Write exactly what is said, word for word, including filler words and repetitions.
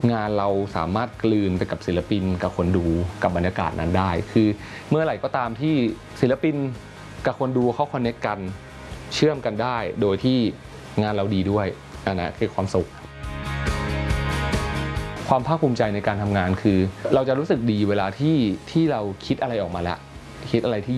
งานเราสามารถกลืนไปกับศิลปินกับคนดูกับบรรยากาศนั้นได้คือเมื่อไหร่ก็ตามที่ศิลปินกับคนดูเขาคอนเนคกันเชื่อมกันได้โดยที่งานเราดีด้วยอันนั้นคือความสุขความภาคภูมิใจในการทำงานคือเราจะรู้สึกดีเวลาที่ที่เราคิดอะไรออกมาแล้วคิดอะไรที่